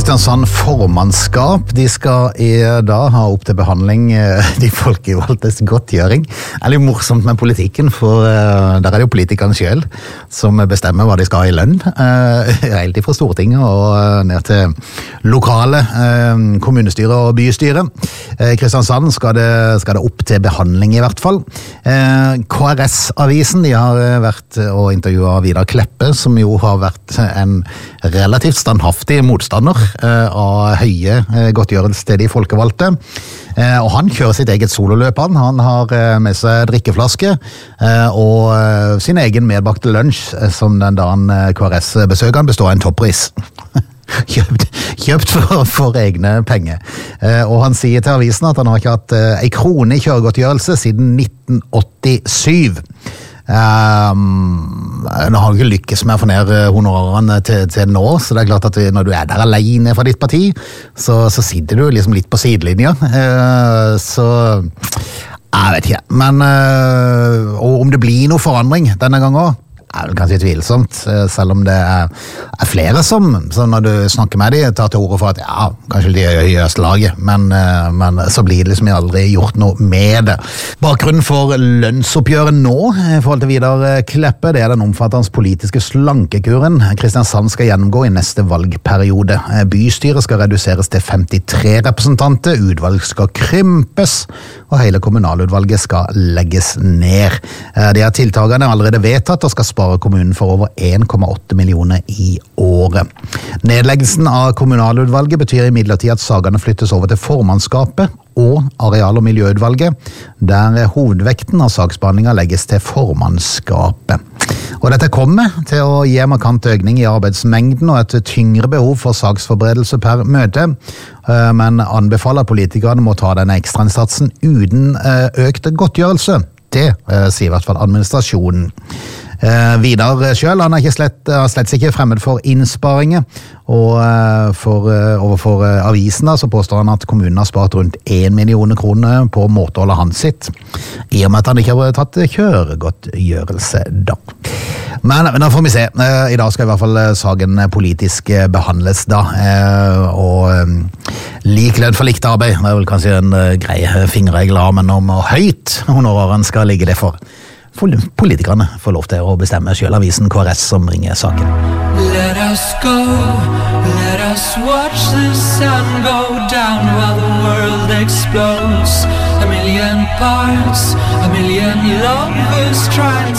Kristiansand formannskap, de skal I dag ha opp til behandling de folkevalgtes godtgjøring. Det litt morsomt med politikken, for der det jo politikerne selv som bestemmer hva de skal ha I lønn. Helt fra Stortinget og ned til lokale kommunestyre og bystyre. Kristiansand skal det opp til behandling I hvert fall. KRS-avisen, de har vært og intervjuet Vidar Kleppe, som jo har vært en relativt standhaftig motstander av høye godtgjørelse til de folkevalgte. Og han kjører sitt eget sololøp. Han har med seg drikkeflaske og sin egen medbakte lunsj, som den dagen KRS-besøkeren består av en toppris. Kjøpt for egne penger. Og han sier til avisen at han har ikke hatt en krone I kjøregodtgjørelse siden 1987. Nå har du ikke lykkes med å få ned honorarene til nå, så det klart at når du der alene fra ditt parti, så sitter du liksom litt på sidelinja. Så jeg vet ikke, men og om det blir noe forandring denne gangen vel kanskje tvilsomt, selv om det flere som når du snakker med dem, tar til orde for at ja, kanskje de I høyeste laget, men så blir det liksom aldri gjort noe med det. Bakgrunnen for lønnsoppgjøret nå, I forhold til Vidar Kleppe, det den omfattende politiske slankekuren Kristiansand skal gjennomgå I neste valgperiode. Bystyret skal reduseres til 53 representanter, utvalg skal krympes, og hele kommunalutvalget skal legges ned. De tiltakene allerede vedtatt og skal spare kommunen for over 1,8 millioner I året. Nedleggelsen av kommunalutvalget betyr imidlertid at sagene flyttes over til formannskapet og areal- og miljøutvalget, der hovedvekten av saksbehandlingen legges til formannskapet. Og dette kommer til å gi markant økning I arbeidsmengden og et tyngre behov for saksforberedelse per møte, men anbefaler at politikerne må ta denne ekstrainnsatsen uten økt godtgjørelse. Det sier I hvert fall administrasjonen. Vidar selv, han slett ikke fremmed for innsparinger, og overfor avisen så påstår han at kommunen har spart rundt 1 million kroner på måteholdet hans sitt, I og med at han ikke har tatt kjøregodtgjørelse da. Men da får vi se. I dag skal I hvert fall saken politisk behandles da, og lik lønn for likt arbeid, det vel kanskje en grei fingerregel av, men om høyt honoraren skal ligge det for politikerne får lov til å bestemme selv avisen KRS som bringer saken. Let us go, let us watch the sun go down while the world explodes. A million parts, a million lovers try and